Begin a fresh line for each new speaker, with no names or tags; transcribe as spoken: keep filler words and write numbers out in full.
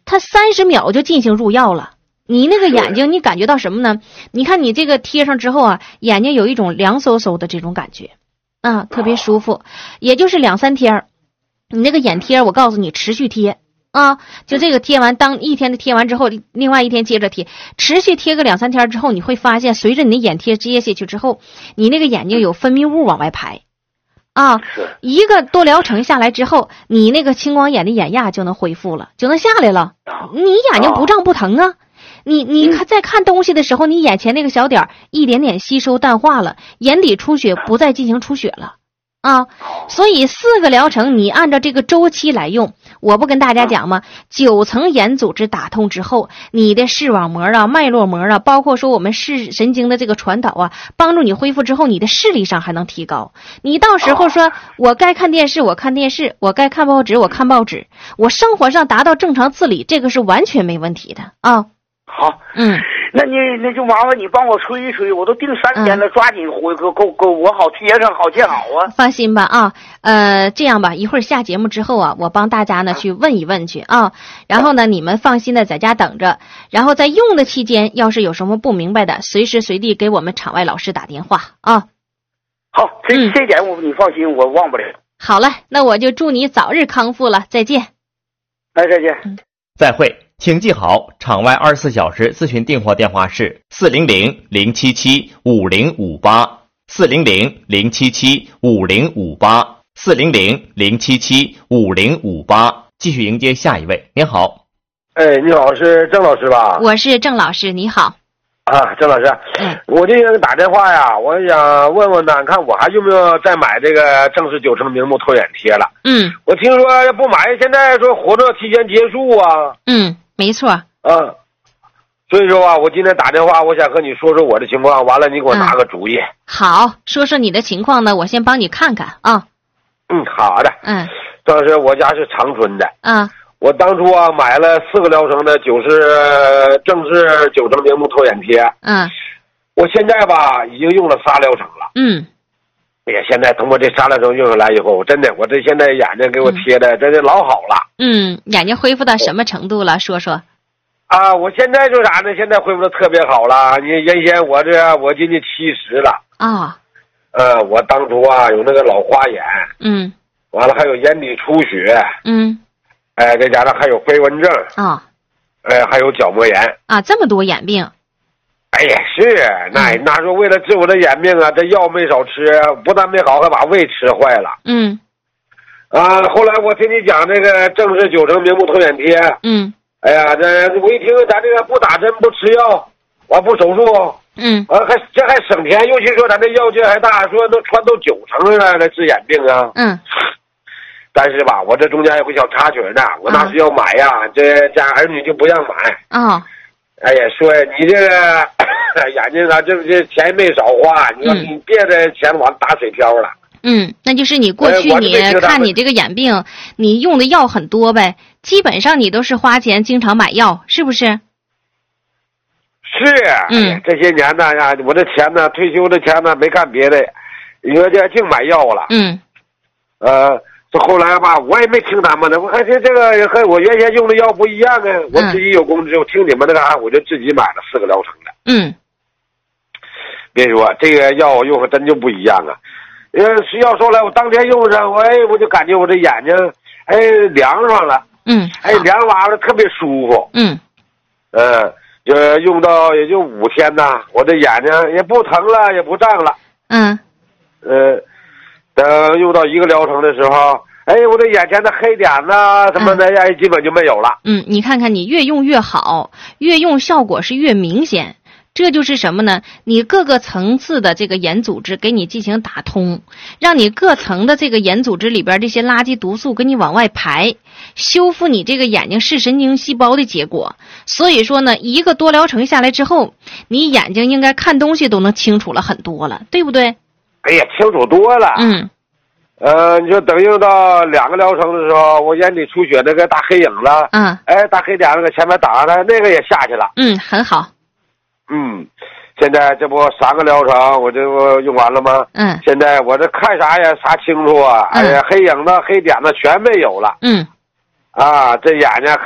它三十秒就进行入药了。你那个眼睛你感觉到什么呢？你看你这个贴上之后啊，眼睛有一种凉飕飕的这种感觉啊，特别舒服。也就是两三天，你那个眼贴我告诉你持续贴啊，就这个贴完，当一天的贴完之后，另外一天接着贴，持续贴个两三天之后，你会发现随着你的眼贴接下去之后，你那个眼睛有分泌物往外排啊，一个多疗程下来之后，你那个青光眼的眼压就能恢复了，就能下来了。你眼睛不胀不疼啊，你你看在看东西的时候，你眼前那个小点一点点吸收淡化了，眼底出血不再进行出血了啊。所以四个疗程你按照这个周期来用，我不跟大家讲吗？九层眼组织打通之后，你的视网膜啊、脉络膜啊，包括说我们视神经的这个传导啊，帮助你恢复之后，你的视力上还能提高。你到时候说我该看电视我看电视，我该看报纸我看报纸，我生活上达到正常自理，这个是完全没问题的啊。
好，
嗯，
那你那就麻烦你帮我催一催，我都定三天了，嗯、抓紧回给给给我好贴上好见好啊。
放心吧啊，呃，这样吧，一会儿下节目之后啊，我帮大家呢去问一问去啊，然后呢，你们放心的在家等着，然后在用的期间，要是有什么不明白的，随时随地给我们场外老师打电话啊。
好，这、嗯、这点我你放心，我忘不了。
好了，那我就祝你早日康复了，再见。
哎，再见。
嗯、
再会。请记好，场外二十四小时咨询订货电话是四零零零七七五零五八，四零零零七七五零五八，四零零零七七五零五八。继续迎接下一位，您好。
哎，你好，是郑老师吧？
我是郑老师，你好。
啊，郑老师，
嗯，
我这个打电话呀，我想问问呢，看我还用不用再买这个正视九成明目透眼贴了？
嗯，
我听说要不买，现在说活动提前结束啊。
嗯。没错，
嗯，所以说啊，我今天打电话，我想和你说说我的情况，完了你给我拿个主意。
嗯、好，说说你的情况呢，我先帮你看看啊。
嗯，好的。
嗯，
郑老师，我家是长春的。
啊，
我当初啊买了四个疗程的九视正视九成明目透眼贴。
嗯，
我现在吧已经用了仨疗程了。
嗯。
哎呀，现在通过这仨疗程用下来以后，真的，我这现在眼睛给我贴的、嗯、真的老好了。
嗯，眼睛恢复到什么程度了？说说。
啊，我现在就啥呢？现在恢复的特别好了。你原先我这我今年七十了。
啊、哦。
呃，我当初啊有那个老花眼。
嗯。
完了还有眼底出血。
嗯。
哎，再加上还有飞蚊症。
啊、哦。
哎，还有角膜炎。啊，
这么多眼病。
哎呀，是那那说为了治我的眼病啊，这药没少吃，不但没好，还把胃吃坏了。
嗯。
啊，后来我听你讲这个正视九成明目透眼贴。
嗯。
哎呀，这我一听咱这个不打针不吃药，完不手术。
嗯。
啊，还这还省钱，尤其说咱这药劲还大，说能穿到九成了来治眼病啊。
嗯。
但是吧，我这中间有个小插曲呢，我那是要买呀，啊、这家儿女就不让买。
啊、哦。
哎呀，说你这个眼睛啊，这这钱没少花，你说你别的钱往打水漂了。
嗯，那就是你过去你看你这个眼病，你用的药很多呗，基本上你都是花钱经常买药，是不是？
是，嗯，哎、这些年呢呀，我这钱呢，退休的钱呢，没干别的，你说这净买药了。
嗯。
呃。这后来吧，我也没听他们的，我看这这个和我原先用的药不一样啊。我自己有功之后，听你们那个，我就自己买了四个疗程的。
嗯，
别说这个药用的真就不一样啊。呃，是要说来，我当天用上，我哎，我就感觉我这眼睛哎凉爽了。
嗯，
哎凉哇的特别舒服。
嗯，
呃，就用到也就五天呐，我这眼睛也不疼了，也不胀了。
嗯，
呃。等用到一个疗程的时候，哎，我这眼前的黑点呐什么的，哎、嗯，基本就没有了。
嗯，你看看你越用越好，越用效果是越明显。这就是什么呢？你各个层次的这个眼组织给你进行打通，让你各层的这个眼组织里边这些垃圾毒素给你往外排，修复你这个眼睛视神经细胞的结果。所以说呢，一个多疗程下来之后，你眼睛应该看东西都能清楚了很多了，对不对？
哎呀，清楚多了。
嗯，
呃，你就等用到两个疗程的时候，我眼底出血那个大黑影了，
嗯，
哎，大黑点那个前面挡上的那个也下去了。
嗯，很好。
嗯，现在这不三个疗程我这不用完了吗？
嗯，
现在我这看啥也啥清楚啊，
嗯、
哎呀，黑影子、黑点子全没有了。
嗯，
啊，这眼睛。